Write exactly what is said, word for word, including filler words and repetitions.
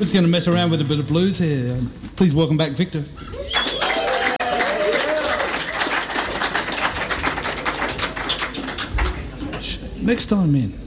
just going to mess around with a bit of blues here. Please welcome back Victor. Next time, man.